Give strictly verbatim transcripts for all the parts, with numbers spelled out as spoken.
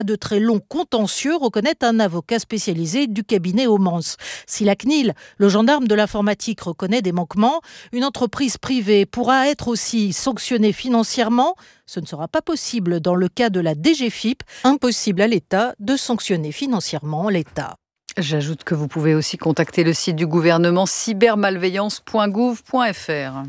De très longs contentieux, reconnaît un avocat spécialisé du cabinet Homans. Si la C N I L, le gendarme de l'informatique, reconnaît des manquements, une entreprise privée pourra être aussi sanctionnée financièrement. Ce ne sera pas possible dans le cas de la D G F I P. Impossible à l'État de sanctionner financièrement l'État. J'ajoute que vous pouvez aussi contacter le site du gouvernement cybermalveillance point gouv point f r.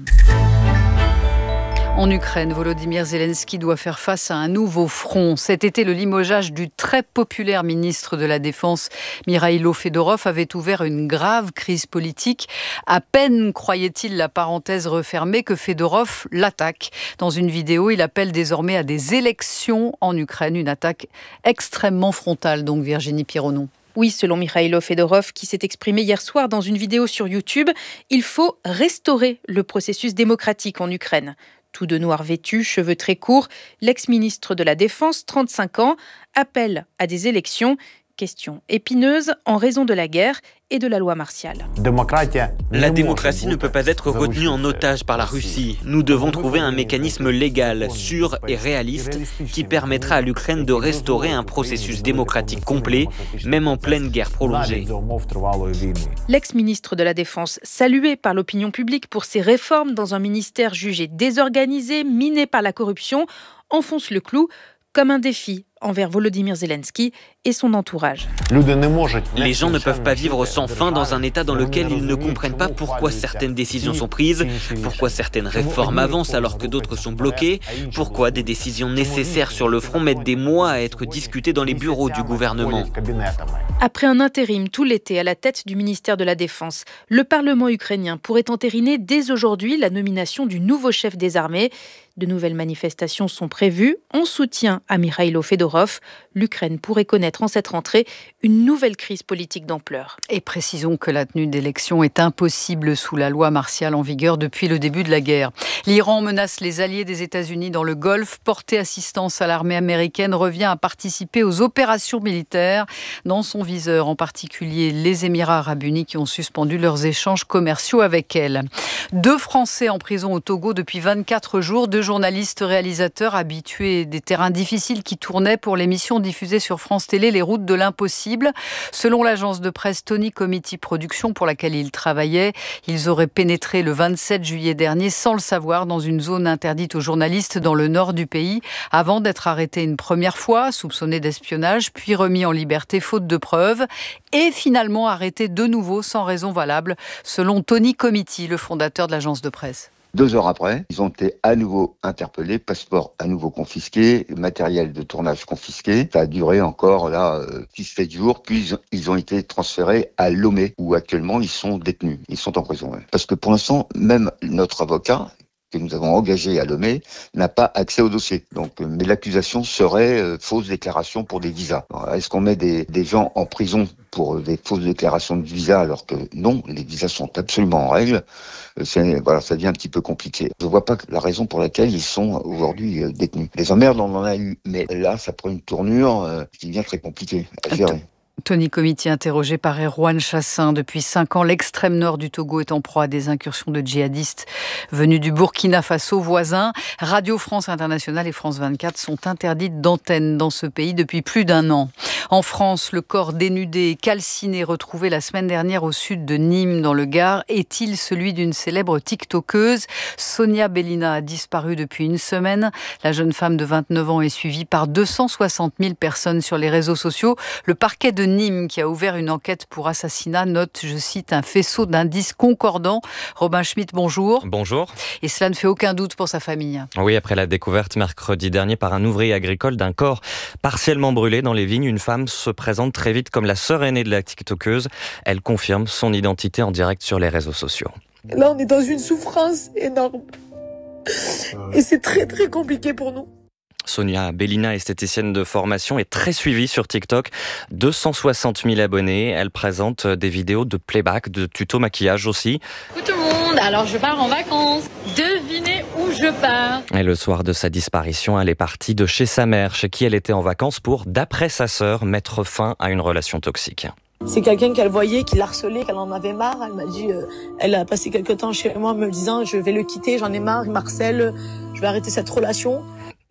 En Ukraine, Volodymyr Zelensky doit faire face à un nouveau front. Cet été, le limogeage du très populaire ministre de la Défense, Mikhaïlo Fedorov, avait ouvert une grave crise politique. À peine croyait-il la parenthèse refermée que Fedorov l'attaque. Dans une vidéo, il appelle désormais à des élections en Ukraine, une attaque extrêmement frontale, donc Virginie Pironon. Oui, selon Mikhaïlo Fedorov, qui s'est exprimé hier soir dans une vidéo sur YouTube, il faut restaurer le processus démocratique en Ukraine. Tout de noir vêtu, cheveux très courts, l'ex-ministre de la Défense, trente-cinq ans, appelle à des élections. Question épineuse en raison de la guerre et de la loi martiale. La démocratie ne peut pas être retenue en otage par la Russie. Nous devons trouver un mécanisme légal, sûr et réaliste qui permettra à l'Ukraine de restaurer un processus démocratique complet, même en pleine guerre prolongée. L'ex-ministre de la Défense, salué par l'opinion publique pour ses réformes dans un ministère jugé désorganisé, miné par la corruption, enfonce le clou comme un défi envers Volodymyr Zelensky et son entourage. Les gens ne peuvent pas vivre sans fin dans un état dans lequel ils ne comprennent pas pourquoi certaines décisions sont prises, pourquoi certaines réformes avancent alors que d'autres sont bloquées, pourquoi des décisions nécessaires sur le front mettent des mois à être discutées dans les bureaux du gouvernement. Après un intérim tout l'été à la tête du ministère de la Défense, le Parlement ukrainien pourrait entériner dès aujourd'hui la nomination du nouveau chef des armées. De nouvelles manifestations sont prévues en soutien à Mikhaïlo Fedorov. L'Ukraine pourrait connaître en cette rentrée une nouvelle crise politique d'ampleur. Et précisons que la tenue d'élections est impossible sous la loi martiale en vigueur depuis le début de la guerre. L'Iran menace les alliés des États-Unis dans le Golfe. Porter assistance à l'armée américaine revient à participer aux opérations militaires. Dans son viseur, en particulier les Émirats arabes unis qui ont suspendu leurs échanges commerciaux avec elle. Deux Français en prison au Togo depuis vingt-quatre jours. Deux journalistes réalisateurs habitués des terrains difficiles qui tournaient pour l'émission diffusée sur France Télé, Les Routes de l'Impossible. Selon l'agence de presse Tony Comity Productions pour laquelle ils travaillaient, ils auraient pénétré le vingt-sept juillet dernier sans le savoir dans une zone interdite aux journalistes dans le nord du pays avant d'être arrêtés une première fois, soupçonnés d'espionnage, puis remis en liberté faute de preuves et finalement arrêtés de nouveau sans raison valable, selon Tony Comity, le fondateur de l'agence de presse. Deux heures après, ils ont été à nouveau interpellés, passeport à nouveau confisqué, matériel de tournage confisqué. Ça a duré encore là six sept jours, puis ils ont été transférés à Lomé, où actuellement ils sont détenus. Ils sont en prison. Ouais. Parce que pour l'instant, même notre avocat, que nous avons engagé à Lomé, n'a pas accès au dossier. Donc, mais l'accusation serait euh, fausse déclaration pour des visas. Alors, est-ce qu'on met des, des gens en prison pour des fausses déclarations de visa alors que non, les visas sont absolument en règle? C'est, voilà, ça devient un petit peu compliqué. Je ne vois pas la raison pour laquelle ils sont aujourd'hui euh, détenus. Les emmerdes, on en a eu, mais là, ça prend une tournure euh, qui devient très compliquée à gérer. Tony Comity interrogé par Erwan Chassin. Depuis cinq ans, l'extrême nord du Togo est en proie à des incursions de djihadistes venus du Burkina Faso voisin. Radio France Internationale et France vingt-quatre sont interdites d'antenne dans ce pays depuis plus d'un an. En France, le corps dénudé et calciné retrouvé la semaine dernière au sud de Nîmes dans le Gard est-il celui d'une célèbre tiktokeuse? Sonia Bellina a disparu depuis une semaine. La jeune femme de vingt-neuf ans est suivie par deux cent soixante mille personnes sur les réseaux sociaux. Le parquet de Nîmes, qui a ouvert une enquête pour assassinat, note, je cite, un faisceau d'indices concordants. Robin Schmitt, bonjour. Bonjour. Et cela ne fait aucun doute pour sa famille. Oui, après la découverte mercredi dernier par un ouvrier agricole d'un corps partiellement brûlé dans les vignes, une femme se présente très vite comme la sœur aînée de la tiktokeuse. Elle confirme son identité en direct sur les réseaux sociaux. Là, on est dans une souffrance énorme. Et c'est très, très compliqué pour nous. Sonia Bellina, esthéticienne de formation, est très suivie sur TikTok. deux cent soixante mille abonnés. Elle présente des vidéos de playback, de tutos maquillage aussi. Coucou tout le monde, alors je pars en vacances. Devinez où je pars. Et le soir de sa disparition, elle est partie de chez sa mère, chez qui elle était en vacances pour, d'après sa sœur, mettre fin à une relation toxique. C'est quelqu'un qu'elle voyait, qui l'harcelait, qu'elle en avait marre. Elle m'a dit, euh, elle a passé quelques temps chez moi me disant, je vais le quitter, j'en ai marre, il m'harcèle, je vais arrêter cette relation.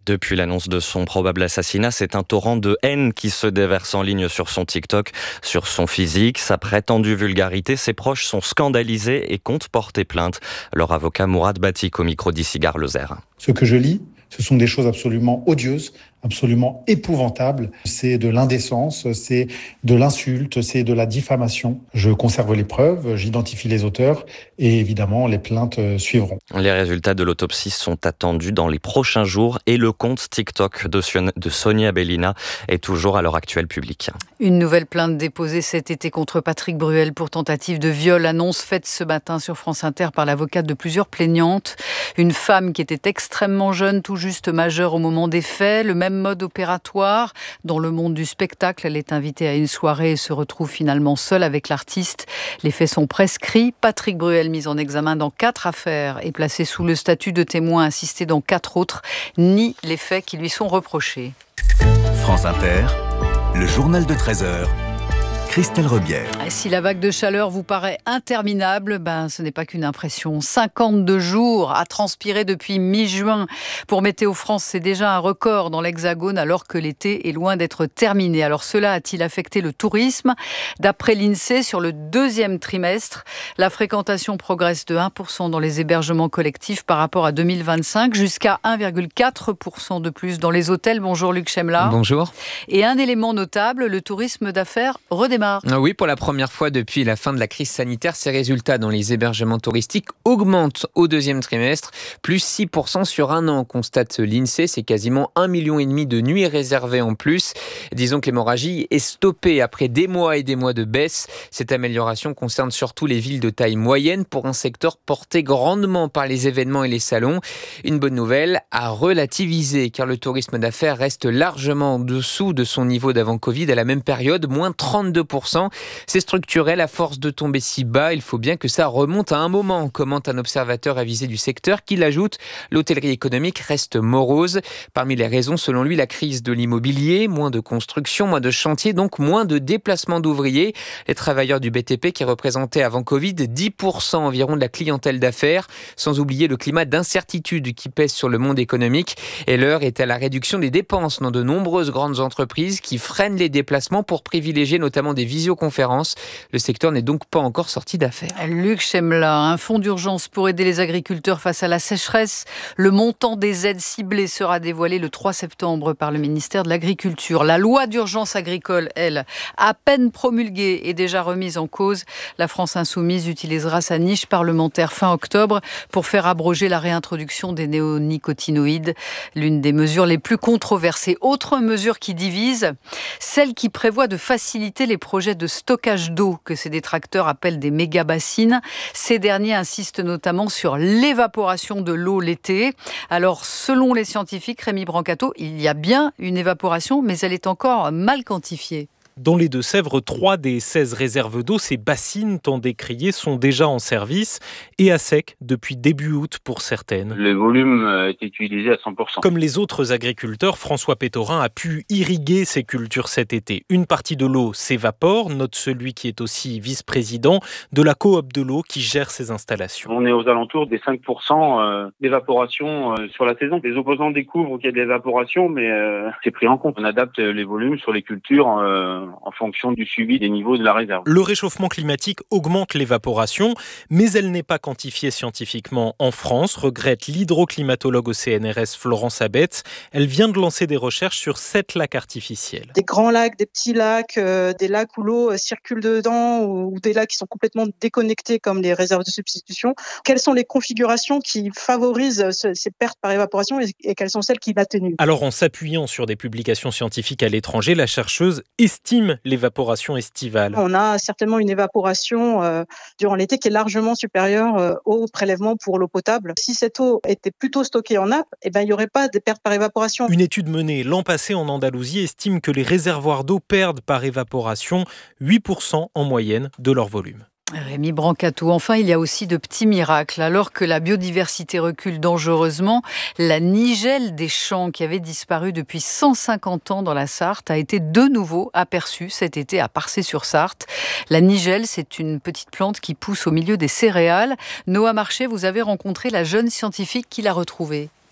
Depuis l'annonce de son probable assassinat, c'est un torrent de haine qui se déverse en ligne sur son TikTok, sur son physique, sa prétendue vulgarité. Ses proches sont scandalisés et comptent porter plainte. Leur avocat Mourad Batik au micro d'Ici Gare Lozère. Ce que je lis, ce sont des choses absolument odieuses, absolument épouvantables. C'est de l'indécence, c'est de l'insulte, c'est de la diffamation. Je conserve les preuves, j'identifie les auteurs et évidemment les plaintes suivront. Les résultats de l'autopsie sont attendus dans les prochains jours et le compte TikTok de Sonia Bellina est toujours à l'heure actuelle public. Une nouvelle plainte déposée cet été contre Patrick Bruel pour tentative de viol. Annonce faite ce matin sur France Inter par l'avocate de plusieurs plaignantes. Une femme qui était extrêmement jeune, tout juste majeure au moment des faits. Le même mode opératoire. Dans le monde du spectacle, elle est invitée à une soirée et se retrouve finalement seule avec l'artiste. Les faits sont prescrits. Patrick Bruel, mis en examen dans quatre affaires, est placé sous le statut de témoin assisté dans quatre autres, nie les faits qui lui sont reprochés. France Inter, le journal de treize heures. Christelle Rebière. Si la vague de chaleur vous paraît interminable, ben, ce n'est pas qu'une impression. cinquante-deux jours à transpirer depuis mi-juin. Pour Météo France, c'est déjà un record dans l'Hexagone alors que l'été est loin d'être terminé. Alors cela a-t-il affecté le tourisme ? D'après l'INSEE, sur le deuxième trimestre, la fréquentation progresse de un pour cent dans les hébergements collectifs par rapport à deux mille vingt-cinq, jusqu'à un virgule quatre pour cent de plus dans les hôtels. Bonjour Luc Chemla. Bonjour. Et un élément notable, le tourisme d'affaires redémarre. Oui, pour la première fois depuis la fin de la crise sanitaire, ces résultats dans les hébergements touristiques augmentent au deuxième trimestre, plus six pour cent sur un an, constate l'INSEE. C'est quasiment un million et demi de nuits réservées en plus. Disons que l'hémorragie est stoppée après des mois et des mois de baisse. Cette amélioration concerne surtout les villes de taille moyenne pour un secteur porté grandement par les événements et les salons. Une bonne nouvelle à relativiser car le tourisme d'affaires reste largement en dessous de son niveau d'avant Covid à la même période, moins trente-deux pour cent. C'est structurel à force de tomber si bas. Il faut bien que ça remonte à un moment, commente un observateur avisé du secteur qui l'ajoute. L'hôtellerie économique reste morose. Parmi les raisons, selon lui, la crise de l'immobilier, moins de construction, moins de chantiers, donc moins de déplacements d'ouvriers. Les travailleurs du B T P qui représentaient avant Covid dix pour cent environ de la clientèle d'affaires, sans oublier le climat d'incertitude qui pèse sur le monde économique. Et l'heure est à la réduction des dépenses dans de nombreuses grandes entreprises qui freinent les déplacements pour privilégier notamment des visioconférences. Le secteur n'est donc pas encore sorti d'affaires. Luc Chemla, un fonds d'urgence pour aider les agriculteurs face à la sécheresse. Le montant des aides ciblées sera dévoilé le trois septembre par le ministère de l'Agriculture. La loi d'urgence agricole, elle, à peine promulguée et déjà remise en cause. La France insoumise utilisera sa niche parlementaire fin octobre pour faire abroger la réintroduction des néonicotinoïdes, l'une des mesures les plus controversées. Autre mesure qui divise, celle qui prévoit de faciliter les projets de stockage d'eau que ces détracteurs appellent des méga-bassines. Ces derniers insistent notamment sur l'évaporation de l'eau l'été. Alors, selon les scientifiques, Rémi Brancato, il y a bien une évaporation, mais elle est encore mal quantifiée. Dans les Deux-Sèvres, trois des seize réserves d'eau, ces bassines tant décriées, sont déjà en service et à sec depuis début août pour certaines. Le volume est utilisé à cent pour cent. Comme les autres agriculteurs, François Pétorin a pu irriguer ses cultures cet été. Une partie de l'eau s'évapore, note celui qui est aussi vice-président de la coop de l'eau qui gère ces installations. On est aux alentours des cinq pour cent d'évaporation sur la saison. Les opposants découvrent qu'il y a de l'évaporation, mais c'est pris en compte. On adapte les volumes sur les cultures en fonction du suivi des niveaux de la réserve. Le réchauffement climatique augmente l'évaporation, mais elle n'est pas quantifiée scientifiquement en France, regrette l'hydroclimatologue au C N R S Florence Abetz. Elle vient de lancer des recherches sur sept lacs artificiels. Des grands lacs, des petits lacs, euh, des lacs où l'eau circule dedans ou, ou des lacs qui sont complètement déconnectés comme les réserves de substitution. Quelles sont les configurations qui favorisent ce, ces pertes par évaporation et, et quelles sont celles qui l'atténuent ? Alors en s'appuyant sur des publications scientifiques à l'étranger, la chercheuse estime l'évaporation estivale. On a certainement une évaporation euh, durant l'été qui est largement supérieure euh, au prélèvement pour l'eau potable. Si cette eau était plutôt stockée en nappe, eh ben, il n'y aurait pas de pertes par évaporation. Une étude menée l'an passé en Andalousie estime que les réservoirs d'eau perdent par évaporation huit pour cent en moyenne de leur volume. Rémi Brancato, enfin il y a aussi de petits miracles. Alors que la biodiversité recule dangereusement, la nigelle des champs qui avait disparu depuis cent cinquante ans dans la Sarthe a été de nouveau aperçue cet été à Parçay-sur-Sarthe. La nigelle, c'est une petite plante qui pousse au milieu des céréales. Noah Marché, vous avez rencontré la jeune scientifique qui l'a retrouvée.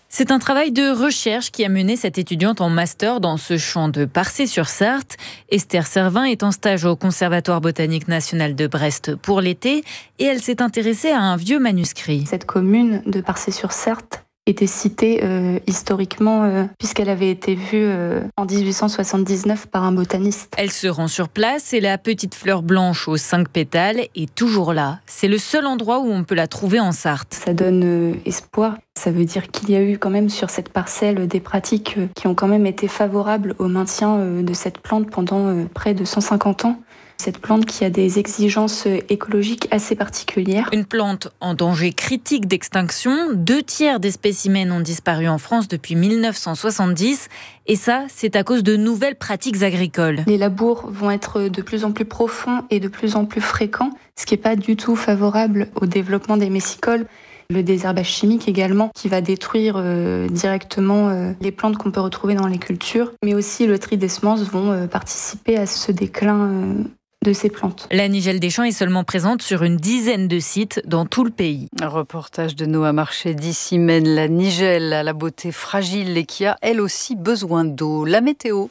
C'est un travail de recherche qui a mené cette étudiante en master dans ce champ de Parçay-sur-Sarthe. Esther Servin est en stage au Conservatoire botanique national de Brest pour l'été et elle s'est intéressée à un vieux manuscrit. Cette commune de Parçay-sur-Sarthe était citée euh, historiquement euh, puisqu'elle avait été vue euh, en dix-huit cent soixante-dix-neuf par un botaniste. Elle se rend sur place et la petite fleur blanche aux cinq pétales est toujours là. C'est le seul endroit où on peut la trouver en Sarthe. Ça donne euh, espoir. Ça veut dire qu'il y a eu quand même sur cette parcelle des pratiques euh, qui ont quand même été favorables au maintien euh, de cette plante pendant euh, près de cent cinquante ans. Cette plante qui a des exigences écologiques assez particulières. Une plante en danger critique d'extinction. Deux tiers des spécimens ont disparu en France depuis mille neuf cent soixante-dix. Et ça, c'est à cause de nouvelles pratiques agricoles. Les labours vont être de plus en plus profonds et de plus en plus fréquents, ce qui n'est pas du tout favorable au développement des messicoles. Le désherbage chimique également, qui va détruire euh, directement euh, les plantes qu'on peut retrouver dans les cultures. Mais aussi le tri des semences vont euh, participer à ce déclin euh, de ces plantes. La nigelle des champs est seulement présente sur une dizaine de sites dans tout le pays. Un reportage de Noah Marché d'ici mène la nigelle à la beauté fragile et qui a elle aussi besoin d'eau. La météo.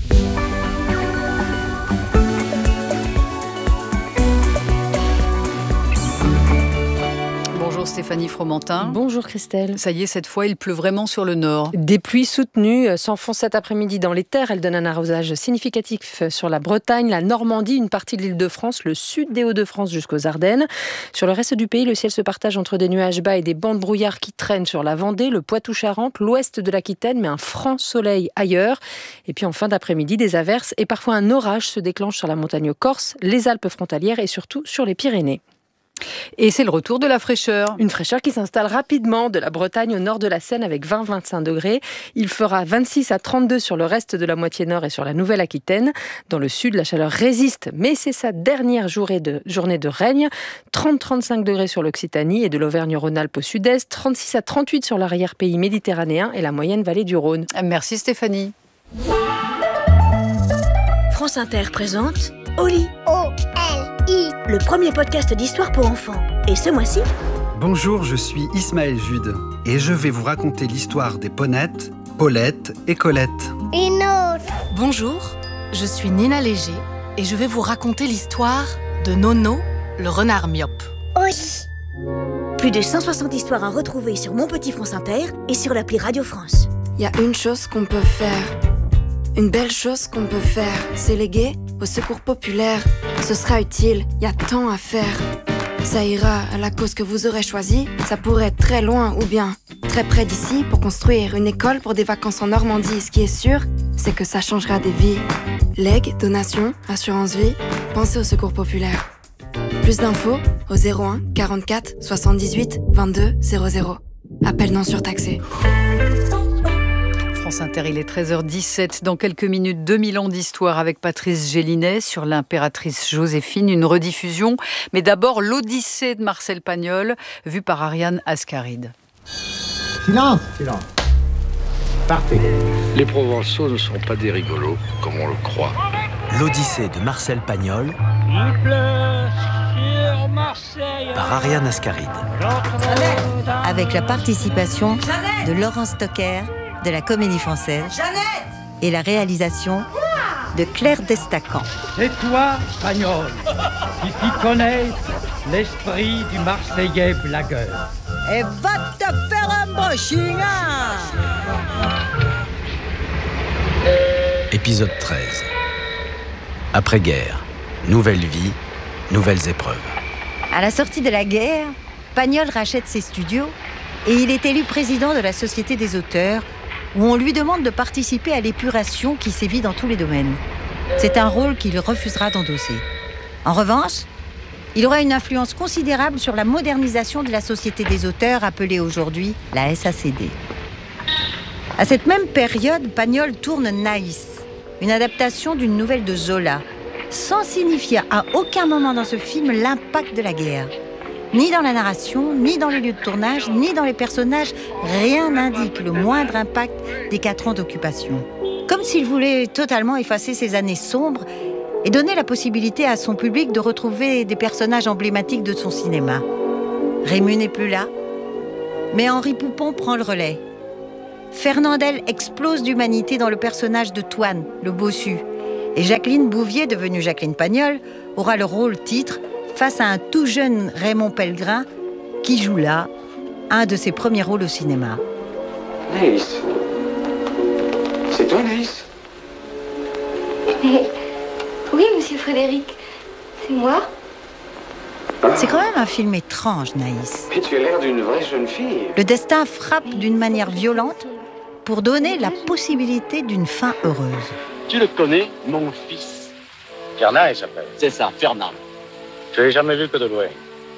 Bonjour Stéphanie Fromentin. Bonjour Christelle. Ça y est, cette fois, il pleut vraiment sur le nord. Des pluies soutenues s'enfoncent cet après-midi dans les terres. Elles donnent un arrosage significatif sur la Bretagne, la Normandie, une partie de l'Île-de-France, le sud des Hauts-de-France jusqu'aux Ardennes. Sur le reste du pays, le ciel se partage entre des nuages bas et des bancs de brouillard qui traînent sur la Vendée, le Poitou-Charentes, l'ouest de l'Aquitaine, mais un franc soleil ailleurs. Et puis en fin d'après-midi, des averses et parfois un orage se déclenche sur la montagne corse, les Alpes frontalières et surtout sur les Pyrénées. Et c'est le retour de la fraîcheur. Une fraîcheur qui s'installe rapidement de la Bretagne au nord de la Seine avec vingt à vingt-cinq degrés. Il fera vingt-six à trente-deux sur le reste de la moitié nord et sur la Nouvelle-Aquitaine. Dans le sud, la chaleur résiste, mais c'est sa dernière journée de, journée de règne. trente à trente-cinq degrés sur l'Occitanie et de l'Auvergne-Rhône-Alpes au sud-est. trente-six à trente-huit sur l'arrière-pays méditerranéen et la moyenne vallée du Rhône. Merci Stéphanie. France Inter présente Oli. O L I. Le premier podcast d'histoire pour enfants. Et ce mois-ci... Bonjour, je suis Ismaël Jude et je vais vous raconter l'histoire des Ponettes, Paulette et Colette. Une autre. Bonjour, je suis Nina Léger et je vais vous raconter l'histoire de Nono, le renard myope. Oui. Plus de cent soixante histoires à retrouver sur Mon Petit France Inter et sur l'appli Radio France. Il y a une chose qu'on peut faire. Une belle chose qu'on peut faire, c'est léguer au secours populaire. Ce sera utile, il y a tant à faire. Ça ira à la cause que vous aurez choisie. Ça pourrait être très loin ou bien très près d'ici pour construire une école pour des vacances en Normandie. Ce qui est sûr, c'est que ça changera des vies. Legs, donations, assurance vie, pensez au secours populaire. Plus d'infos au zéro un quarante-quatre soixante-dix-huit vingt-deux zéro zéro. Appel non surtaxé. France Inter, il est treize heures dix-sept. Dans quelques minutes, deux mille ans d'histoire avec Patrice Gélinet sur l'impératrice Joséphine, une rediffusion. Mais d'abord, l'Odyssée de Marcel Pagnol, vue par Ariane Ascaride. Silence Silence. Partez. Les Provençaux ne sont pas des rigolos, comme on le croit. L'Odyssée de Marcel Pagnol. Il pleut sur Marseille. Par Ariane Ascaride. Avec la participation de Laurence Stocker, de la Comédie Française, Jeannette, et la réalisation de Claire Destacan. C'est toi, Pagnol, qui t'y connais l'esprit du Marseillais blagueur. Et va te faire un brushing. Épisode treize. Après-guerre, nouvelle vie, nouvelles épreuves. À la sortie de la guerre, Pagnol rachète ses studios et il est élu président de la Société des auteurs, où on lui demande de participer à l'épuration qui sévit dans tous les domaines. C'est un rôle qu'il refusera d'endosser. En revanche, il aura une influence considérable sur la modernisation de la Société des auteurs, appelée aujourd'hui la S A C D. À cette même période, Pagnol tourne Naïs, une adaptation d'une nouvelle de Zola, sans signifier à aucun moment dans ce film l'impact de la guerre. Ni dans la narration, ni dans les lieux de tournage, ni dans les personnages, rien n'indique le moindre impact des quatre ans d'occupation. Comme s'il voulait totalement effacer ces années sombres et donner la possibilité à son public de retrouver des personnages emblématiques de son cinéma. Rému n'est plus là, mais Henri Poupon prend le relais. Fernandel explose d'humanité dans le personnage de Toine, le bossu. Et Jacqueline Bouvier, devenue Jacqueline Pagnol, aura le rôle titre face à un tout jeune Raymond Pellegrin qui joue là un de ses premiers rôles au cinéma. Naïs. C'est toi, Naïs? Mais... Oui, monsieur Frédéric. C'est moi. C'est quand même un film étrange, Naïs. Mais tu as l'air d'une vraie jeune fille. Le destin frappe d'une manière violente pour donner la possibilité d'une fin heureuse. Tu le connais, mon fils? Fernand, il s'appelle. C'est ça, Fernand. Je l'ai jamais vu que de loin.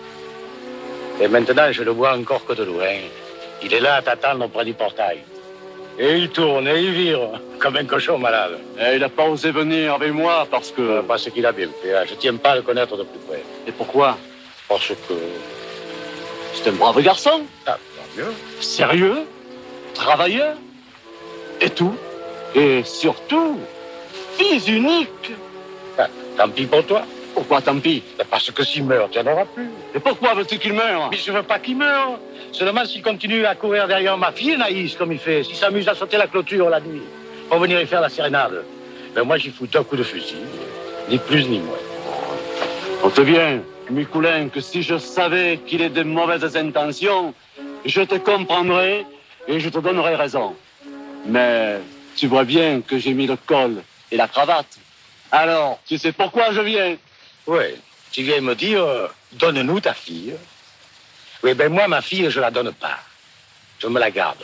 Et maintenant, je le vois encore que de loin. Il est là à t'attendre auprès du portail. Et il tourne et il vire, comme un cochon malade. Et il n'a pas osé venir avec moi parce que... Parce qu'il a bien fait. Je ne tiens pas à le connaître de plus près. Et pourquoi? Parce que... C'est un brave garçon. Ah, tant mieux. Sérieux, travailleur, et tout. Et surtout, fils unique. Ah, tant pis pour toi. Pourquoi tant pis? Parce que s'il meurt, tu n'en auras plus. Et pourquoi veux-tu qu'il meure? Mais je veux pas qu'il meure. Seulement s'il continue à courir derrière ma fille, Naïs, comme il fait, s'il s'amuse à sauter la clôture la nuit, pour venir y faire la sérénade, ben moi j'y fous deux coups de fusil, ni plus ni moins. On te vient, Micoulin, que si je savais qu'il est de mauvaises intentions, je te comprendrais et je te donnerais raison. Mais tu vois bien que j'ai mis le col et la cravate. Alors, tu sais pourquoi je viens? Oui, tu viens me dire, euh, donne-nous ta fille. Oui, ben moi, ma fille, je la donne pas. Je me la garde.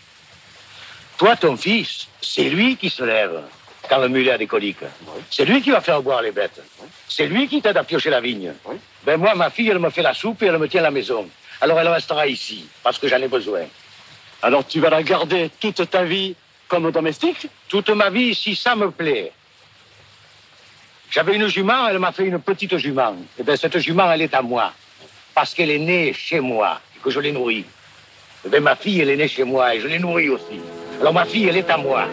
Toi, ton fils, c'est lui qui se lève quand le mulet a des coliques. Oui. C'est lui qui va faire boire les bêtes. Oui. C'est lui qui t'aide à piocher la vigne. Oui. Ben moi, ma fille, elle me fait la soupe et elle me tient à la maison. Alors elle restera ici, parce que j'en ai besoin. Alors tu vas la garder toute ta vie comme domestique? Toute ma vie, si ça me plaît. J'avais une jument, elle m'a fait une petite jument. Et bien, cette jument, elle est à moi. Parce qu'elle est née chez moi, et que je l'ai nourrie. Et bien, ma fille, elle est née chez moi, et je l'ai nourrie aussi. Alors, ma fille, elle est à moi.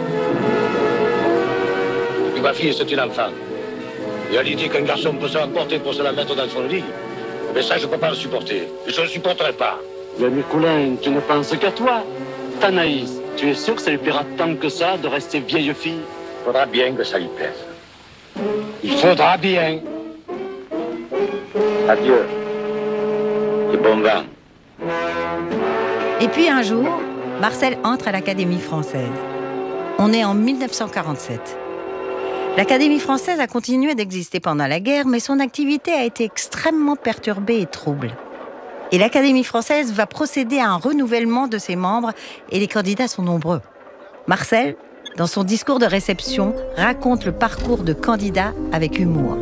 Et puis, ma fille, c'est une enfant. Et à l'idée qu'un garçon peut s'emporter pour se la mettre dans son lit, eh bien, ça, je ne peux pas le supporter. Et je ne le supporterai pas. Mais, Micoulin, tu ne penses qu'à toi. Ta Naïs, tu es sûr que ça lui plaira tant que ça de rester vieille fille? Il faudra bien que ça lui plaise. Il faudra bien. Adieu. Et bon vent. Et puis un jour, Marcel entre à l'Académie française. On est en mille neuf cent quarante-sept. L'Académie française a continué d'exister pendant la guerre, mais son activité a été extrêmement perturbée et trouble. Et l'Académie française va procéder à un renouvellement de ses membres et les candidats sont nombreux. Marcel, dans son discours de réception, raconte le parcours de candidat avec humour.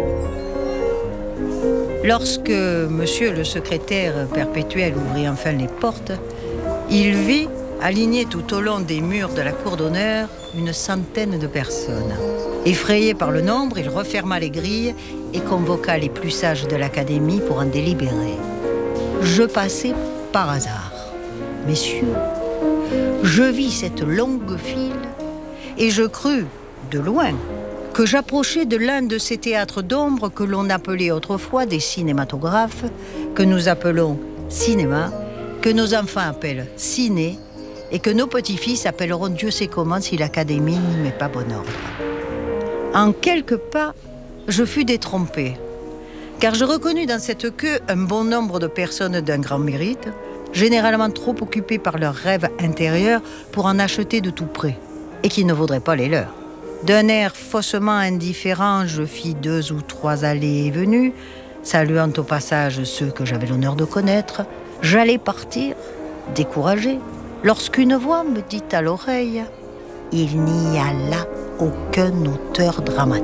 Lorsque monsieur le secrétaire perpétuel ouvrit enfin les portes, il vit, alignés tout au long des murs de la cour d'honneur, une centaine de personnes. Effrayé par le nombre, il referma les grilles et convoqua les plus sages de l'Académie pour en délibérer. Je passais par hasard. Messieurs, je vis cette longue file et je crus, de loin, que j'approchais de l'un de ces théâtres d'ombre que l'on appelait autrefois des cinématographes, que nous appelons cinéma, que nos enfants appellent ciné, et que nos petits-fils appelleront Dieu sait comment si l'Académie n'y met pas bon ordre. En quelques pas, je fus détrompé, car je reconnus dans cette queue un bon nombre de personnes d'un grand mérite, généralement trop occupées par leurs rêves intérieurs pour en acheter de tout près, et qui ne vaudraient pas les leurs. D'un air faussement indifférent, je fis deux ou trois allées et venues, saluant au passage ceux que j'avais l'honneur de connaître. J'allais partir, découragé, lorsqu'une voix me dit à l'oreille « Il n'y a là aucun auteur dramatique ».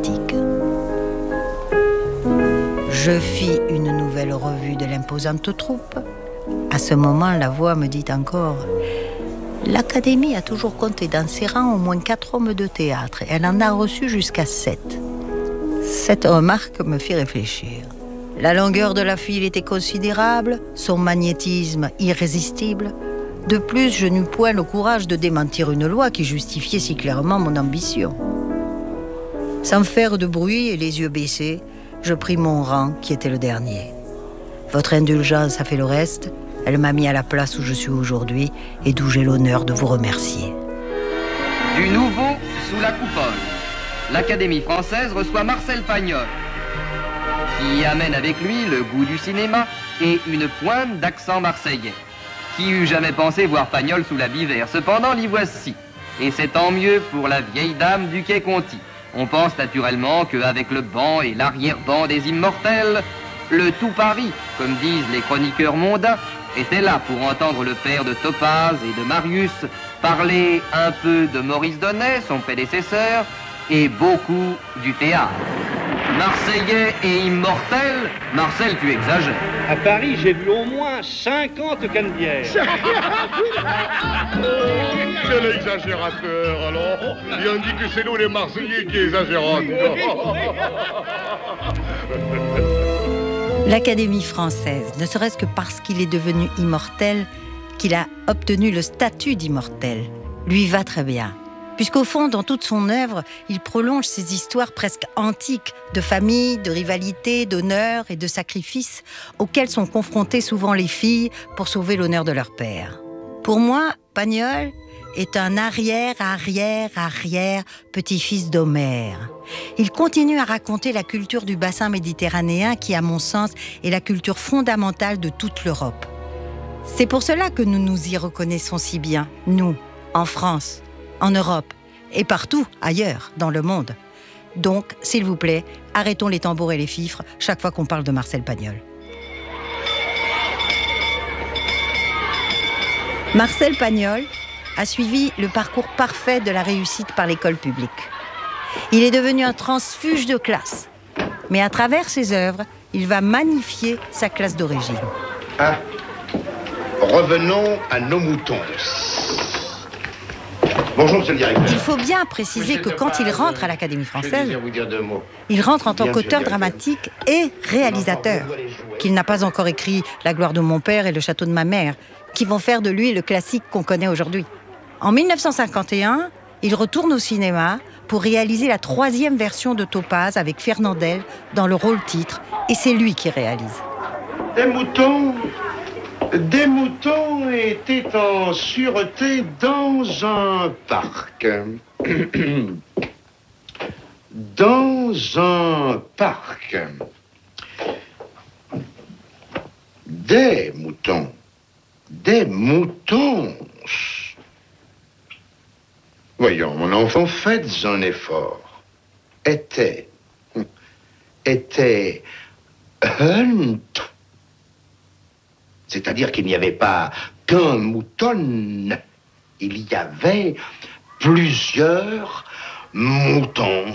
Je fis une nouvelle revue de l'imposante troupe. À ce moment, la voix me dit encore « L'Académie a toujours compté dans ses rangs au moins quatre hommes de théâtre. Elle en a reçu jusqu'à sept. » Cette remarque me fit réfléchir. La longueur de la file était considérable, son magnétisme irrésistible. De plus, je n'eus point le courage de démentir une loi qui justifiait si clairement mon ambition. Sans faire de bruit et les yeux baissés, je pris mon rang qui était le dernier. Votre indulgence a fait le reste. Elle m'a mis à la place où je suis aujourd'hui et d'où j'ai l'honneur de vous remercier. Du nouveau sous la coupole. L'Académie française reçoit Marcel Pagnol, qui amène avec lui le goût du cinéma et une pointe d'accent marseillais. Qui eût jamais pensé voir Pagnol sous l'habit vert? Cependant, l'y voici. Et c'est tant mieux pour la vieille dame du quai Conti. On pense naturellement qu'avec le banc et l'arrière-banc des immortels, le tout Paris, comme disent les chroniqueurs mondains, était là pour entendre le père de Topaz et de Marius parler un peu de Maurice Donnet, son prédécesseur, et beaucoup du théâtre. Marseillais et immortel, Marcel, tu exagères. À Paris, j'ai vu au moins cinquante cannebières. Quel exagérateur, alors. Et on dit que c'est nous les Marseillais qui exagérons. L'Académie française, ne serait-ce que parce qu'il est devenu immortel, qu'il a obtenu le statut d'immortel, lui va très bien. Puisqu'au fond, dans toute son œuvre, il prolonge ces histoires presque antiques de famille, de rivalité, d'honneur et de sacrifice auxquels sont confrontées souvent les filles pour sauver l'honneur de leur père. Pour moi, Pagnol est un arrière, arrière, arrière petit-fils d'Homère. Il continue à raconter la culture du bassin méditerranéen qui, à mon sens, est la culture fondamentale de toute l'Europe. C'est pour cela que nous nous y reconnaissons si bien, nous, en France, en Europe et partout ailleurs dans le monde. Donc, s'il vous plaît, arrêtons les tambours et les fifres chaque fois qu'on parle de Marcel Pagnol. Marcel Pagnol a suivi le parcours parfait de la réussite par l'école publique. Il est devenu un transfuge de classe. Mais à travers ses œuvres, il va magnifier sa classe d'origine. Ah, revenons à nos moutons. Bonjour, monsieur le directeur. Il faut bien préciser que quand il rentre à l'Académie française, vous dire deux mots. il rentre en tant Bien, qu'auteur monsieur le dramatique et réalisateur, qu'il n'a pas encore écrit La gloire de mon père et Le château de ma mère, qui vont faire de lui le classique qu'on connaît aujourd'hui. En mille neuf cent cinquante et un, il retourne au cinéma pour réaliser la troisième version de Topaz avec Fernandel dans le rôle titre, et c'est lui qui réalise. Des moutons, des moutons étaient en sûreté dans un parc. Dans un parc. Des moutons. Des moutons. Voyons, mon enfant, faites un effort. Était. Était. Hunt. C'est-à-dire qu'il n'y avait pas qu'un mouton. Il y avait plusieurs moutons.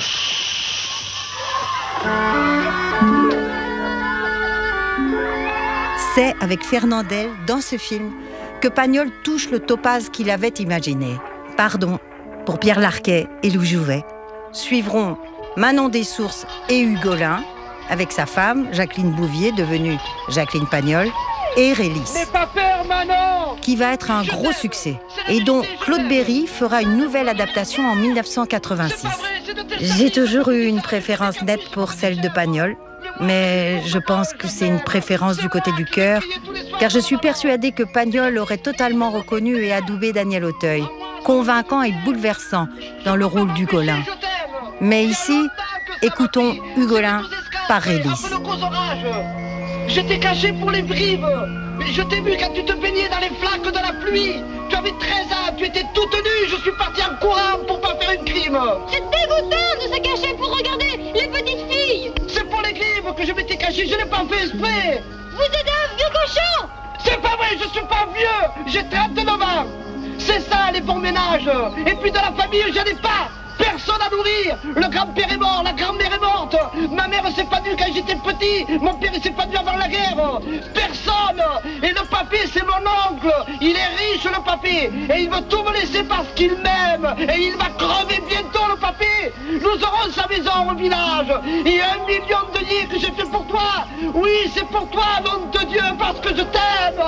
C'est avec Fernandel, dans ce film, que Pagnol touche le Topaz qu'il avait imaginé. Pardon pour Pierre Larquet et Lou Jouvet. Suivront Manon Dessources et Hugolin, avec sa femme, Jacqueline Bouvier, devenue Jacqueline Pagnol, et Rélis, qui va être un gros succès, et dont Claude Berry fera une nouvelle adaptation en mille neuf cent quatre-vingt-six. J'ai toujours eu une préférence nette pour celle de Pagnol, mais je pense que c'est une préférence du côté du cœur, car je suis persuadée que Pagnol aurait totalement reconnu et adoubé Daniel Auteuil, convaincant et bouleversant dans le rôle d'Hugolin. Mais ici, écoutons Hugolin par Rélis. Je t'ai caché pour les brives. Je t'ai vu quand tu te baignais dans les flaques de la pluie. Tu avais treize ans, tu étais toute nue. Je suis parti en courant pour pas faire une crime. C'est dégoûtant de se cacher pour regarder les petites filles. C'est pour les grives que je m'étais caché, je n'ai pas fait exprès. Vous êtes un vieux cochon. C'est pas vrai, je suis pas vieux. J'ai trente-neuf ans. C'est ça les bons ménages. Et puis de la famille, j'en ai pas. Personne à nourrir. Le grand-père est mort, la grand-mère est morte. Ma mère s'est pas nue quand j'étais petit. Mon père s'est pas nue avant la guerre. Personne. Et le papy, c'est mon oncle. Il est riche, le papy. Et il veut tout me laisser parce qu'il m'aime. Et il va crever bientôt, le papy. Nous aurons sa maison au village. Et un million de lits que j'ai fait pour toi. Oui, c'est pour toi, nom de Dieu, parce que je t'aime.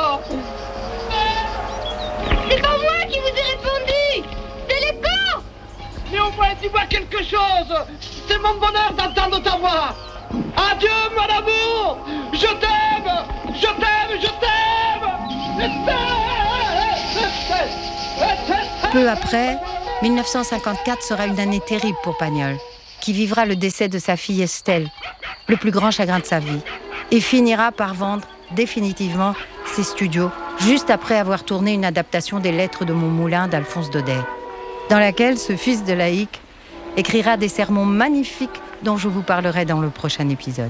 C'est pas moi qui vous ai répondu. C'est les cons. Mais au moins, dis-moi quelque chose. C'est mon bonheur d'entendre ta voix. Adieu, mon amour. Je t'aime. Je t'aime, je t'aime. Peu après, mille neuf cent cinquante-quatre sera une année terrible pour Pagnol, qui vivra le décès de sa fille Estelle, le plus grand chagrin de sa vie, et finira par vendre définitivement ses studios, juste après avoir tourné une adaptation des Lettres de mon moulin d'Alphonse Daudet, dans laquelle ce fils de laïc écrira des sermons magnifiques dont je vous parlerai dans le prochain épisode.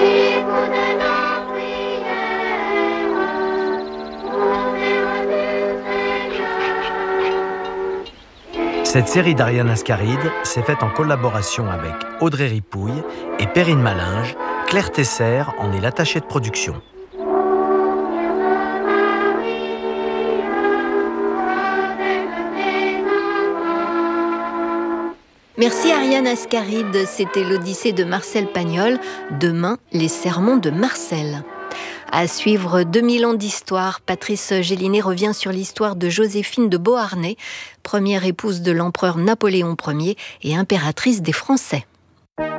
Cette série d'Ariane Ascaride s'est faite en collaboration avec Audrey Ripouille et Perrine Malinge. Claire Tesser en est l'attachée de production. Merci Ariane Ascaride, c'était l'Odyssée de Marcel Pagnol. Demain, les sermons de Marcel. À suivre deux mille ans d'histoire, Patrice Gélinet revient sur l'histoire de Joséphine de Beauharnais, première épouse de l'empereur Napoléon Ier et impératrice des Français.